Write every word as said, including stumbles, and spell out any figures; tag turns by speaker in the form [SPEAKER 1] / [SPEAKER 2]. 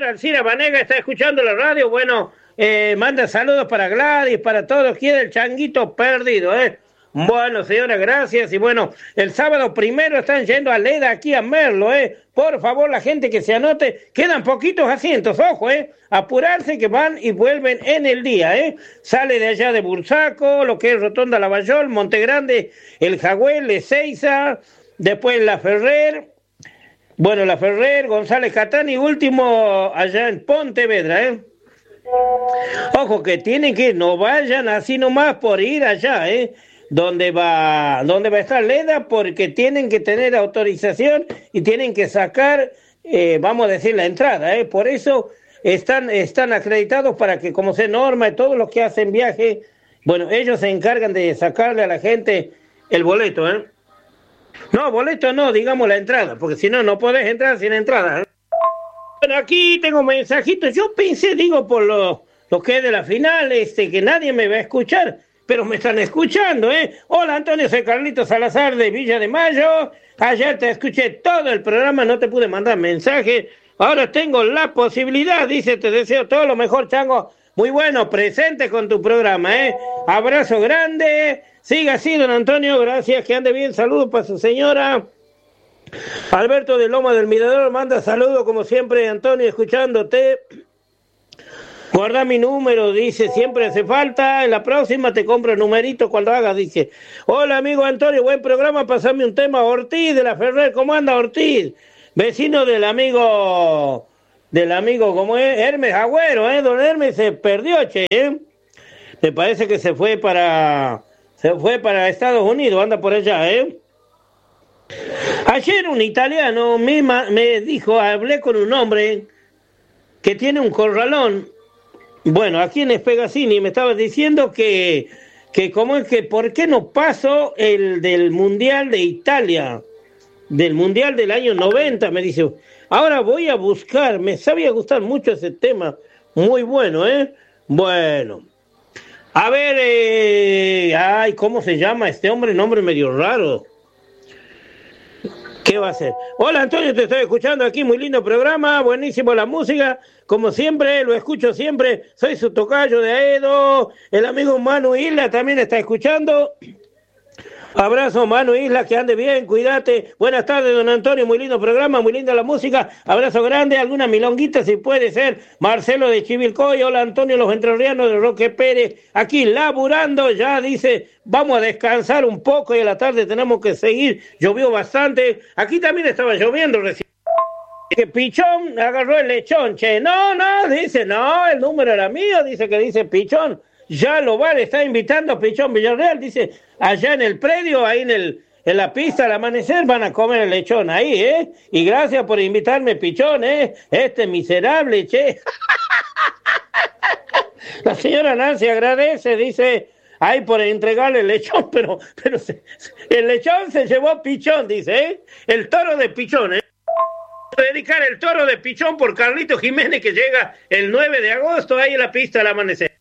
[SPEAKER 1] señora Alcira Banega está escuchando la radio. Bueno, eh, manda saludos para Gladys, para todos. Quiere el changuito perdido, ¿eh? Bueno, señora, gracias. Y bueno, el sábado primero están yendo a Leda aquí a Merlo, ¿eh? Por favor, la gente que se anote, quedan poquitos asientos, ojo, ¿eh? Apurarse que van y vuelven en el día, ¿eh? Sale de allá de Bursaco, lo que es Rotonda Lavallol, Montegrande, El Jagüel, Ezeiza, después La Ferrer, bueno, La Ferrer, González Catán y último allá en Pontevedra, ¿eh? Ojo que tienen que, no vayan así nomás por ir allá, ¿eh? Donde va, donde va a estar Leda, porque tienen que tener autorización y tienen que sacar, eh, vamos a decir, la entrada, ¿eh? Por eso están, están acreditados para que, como se norma, y todos los que hacen viaje, bueno, ellos se encargan de sacarle a la gente el boleto, ¿eh? No, boleto no, digamos la entrada, porque si no, no podés entrar sin entrada, ¿eh? Bueno, aquí tengo mensajitos. Yo pensé, digo, por lo, lo que es de la final, este, que nadie me va a escuchar, pero me están escuchando, ¿eh? Hola, Antonio, soy Carlito Salazar de Villa de Mayo. Ayer te escuché todo el programa, no te pude mandar mensaje. Ahora tengo la posibilidad, dice, te deseo todo lo mejor, Chango. Muy bueno, presente con tu programa, ¿eh? Abrazo grande. Siga así, don Antonio, gracias, que ande bien. Saludos para su señora. Alberto de Loma del Mirador manda saludos, como siempre, Antonio, escuchándote. Guarda mi número, dice, siempre hace falta. En la próxima te compro el numerito cuando hagas, dice. Hola, amigo Antonio, buen programa, pasame un tema. Ortiz de la Ferrer, ¿cómo anda Ortiz? Vecino del amigo, del amigo, ¿cómo es? Hermes Agüero, ¿eh? Don Hermes se perdió, che, ¿eh? Me parece que se fue para, se fue para Estados Unidos, anda por allá, ¿eh? Ayer un italiano me, me dijo, hablé con un hombre que tiene un corralón, bueno, aquí en Espegasini, me estaba diciendo que, que como es que, ¿por qué no pasó el del Mundial de Italia? Del Mundial del año noventa, me dice. Ahora voy a buscar, me sabía gustar mucho ese tema, muy bueno, ¿eh? Bueno. A ver, eh, ay, ¿cómo se llama este hombre? Nombre medio raro. ¿Qué va a hacer? Hola Antonio, te estoy escuchando aquí, muy lindo programa, buenísimo la música, como siempre, lo escucho siempre, soy su tocayo de Aedo, el amigo Manu Isla también está escuchando. Abrazo Manu Isla, que ande bien, cuídate. Buenas tardes, don Antonio, muy lindo programa, muy linda la música. Abrazo grande, alguna milonguita si puede ser. Marcelo de Chivilcoy, hola Antonio, los entrerrianos de Roque Pérez, aquí laburando, ya dice, vamos a descansar un poco y a la tarde tenemos que seguir. Llovió bastante, aquí también estaba lloviendo recién. Que Pichón agarró el lechón, che. No, no, dice, no, el número era mío, dice que dice Pichón. Ya lo vale, está invitando a Pichón Villarreal, dice, allá en el predio, ahí en el en la pista al amanecer van a comer el lechón ahí, ¿eh? Y gracias por invitarme, Pichón, ¿eh? Este miserable, che. La señora Nancy agradece, dice, ay, por entregarle el lechón, pero, pero se, el lechón se llevó Pichón, dice, ¿eh? El toro de Pichón, ¿eh? Dedicar el toro de Pichón por Carlito Jiménez, que llega el nueve de agosto, ahí en la pista al amanecer.